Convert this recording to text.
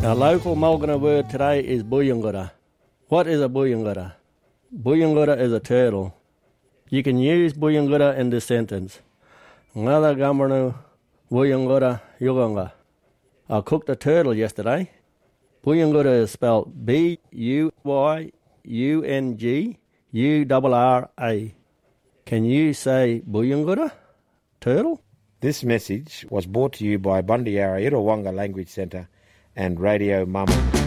Our local Mulgana word today is Buyungura. What is a Buyungura? Buyungura is a turtle. You can use Buyungura in this sentence. Ngada gamanu Buyungura yuganga. I cooked a turtle yesterday. Buyungura is spelled B-U-Y-U-N-G-U-R-R-A. Can you say Buyungura? Turtle? This message was brought to you by Bundyara Irrawonga Language Centre and Radio Mum.